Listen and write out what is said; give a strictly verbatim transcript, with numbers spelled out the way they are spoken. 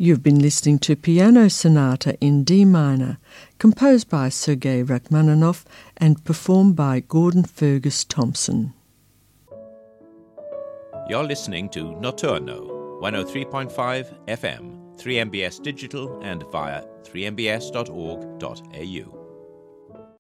You've been listening to Piano Sonata in D minor, composed by Sergei Rachmaninoff and performed by Gordon Fergus Thompson. You're listening to Notturno, one oh three point five F M, three M B S Digital and via three m b s dot org dot a u.